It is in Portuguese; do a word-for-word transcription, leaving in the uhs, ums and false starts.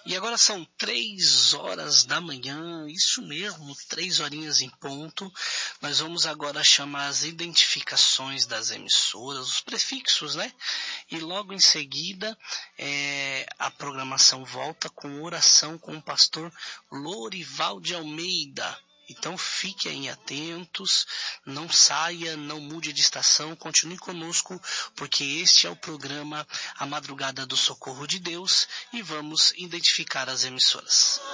E agora são três horas da manhã, isso mesmo, três horinhas em ponto. Nós vamos agora chamar as identificações das emissoras, os prefixos, né? E logo em seguida é, a programação volta com oração com o pastor Lorival de Almeida. Então fiquem atentos, não saia, não mude de estação, continue conosco, porque este é o programa A Madrugada do Socorro de Deus e vamos identificar as emissoras.